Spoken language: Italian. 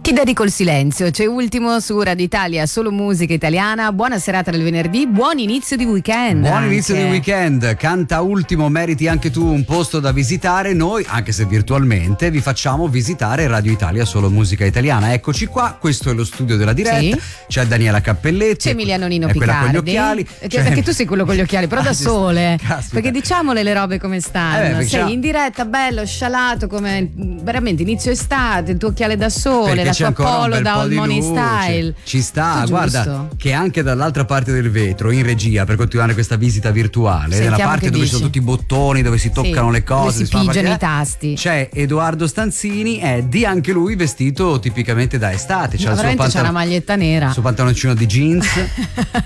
Ti dedico il silenzio, c'è Ultimo su Radio Italia, solo musica italiana. Buona serata del venerdì, buon inizio di weekend. Buon inizio di weekend, canta Ultimo, meriti anche tu un posto da visitare. Noi, anche se virtualmente, vi facciamo visitare Radio Italia, solo musica italiana. Eccoci qua, questo è lo studio della diretta. Sì. C'è Daniela Cappelletti, c'è Emiliano Nino Picardi, quella con gli occhiali. Perché tu sei quello con gli occhiali, però da sole. Caspita. Perché diciamole le robe come stanno. Sei in diretta, bello, scialato, come veramente inizio estate, il tuo occhiale da sole, perché la tua polo da Old Money Style. Ci sta, tutto guarda giusto. Che anche dall'altra parte del vetro, in regia, per continuare questa visita virtuale, Sentiamo nella parte dove ci sono tutti i bottoni, dove si toccano le cose, dove si pigiano i tasti, c'è Edoardo Stanzini, di anche lui vestito tipicamente da estate. C'ha una maglietta nera, il suo pantaloncino di jeans